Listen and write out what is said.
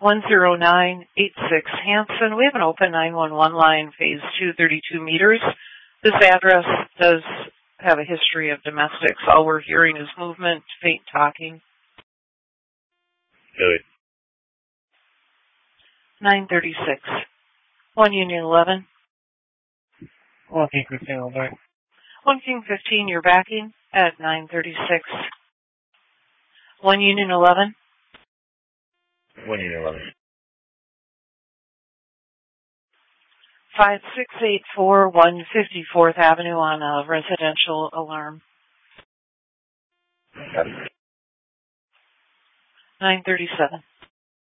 10986 Hanson. We have an open 911 line, phase 2, 32 meters. This address does have a history of domestics. All we're hearing is movement, faint talking. Good. 936. 1 Union 11. 1 King 15, all back. 1 King 15, you're backing at 936. 1 Union 11. 1 Union 11. 5684 154th Avenue on a residential alarm. 937.